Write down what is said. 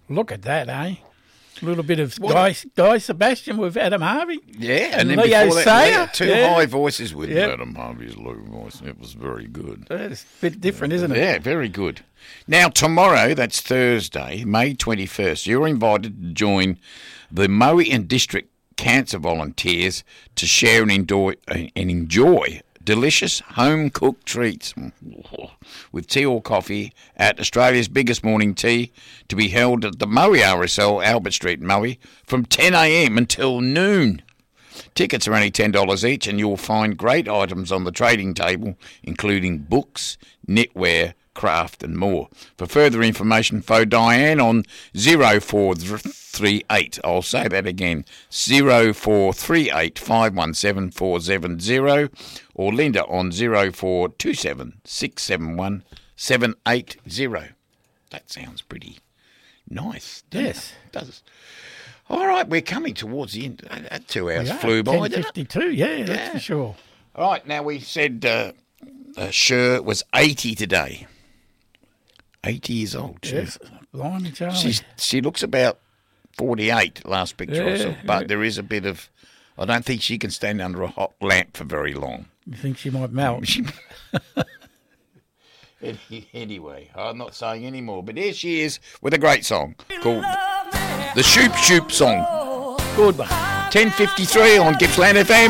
Look at that, eh? A little bit of Guy Sebastian with Adam Harvey. Yeah, and then Leo before that, Sayer. two high voices with Adam Harvey's low voice. It was very good. It's a bit different, isn't it? Yeah, very good. Now, tomorrow, that's Thursday, May 21st, you're invited to join the Moe District Cancer Volunteers to share and enjoy delicious home-cooked treats with tea or coffee at Australia's biggest morning tea to be held at the Moe RSL, Albert Street, Moe, from 10 a.m. until noon. Tickets are only $10 each, and you'll find great items on the trading table, including books, knitwear, craft and more. For further information, phone Diane on 0438. I'll say that again, 0438 517 470, or Linda on 0427 671 780. That sounds pretty nice, doesn't it? It does. All right, we're coming towards the end. 2 hours flew by, didn't it? 10:52, yeah, that's for sure. All right, now we said Cher was 80 today. 80 years old. Yes, blimey, Charlie. She looks about 48, last picture I saw, but there is a bit of... I don't think she can stand under a hot lamp for very long. You think she might melt? Anyway, I'm not saying any more, but here she is with a great song called The Shoop Shoop Song. Good one. 10:53 on Gippsland FM.